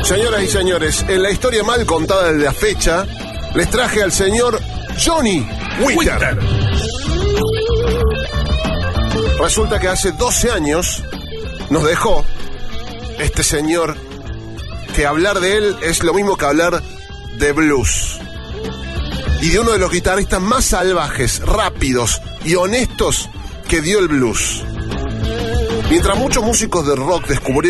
Señoras y señores, en la historia mal contada de la fecha, les traje al señor Johnny Winter. Resulta que hace 12 años nos dejó este señor, que hablar de él es lo mismo que hablar de blues. Y de uno de los guitarristas más salvajes, rápidos y honestos que dio el blues. Mientras muchos músicos de rock descubrieron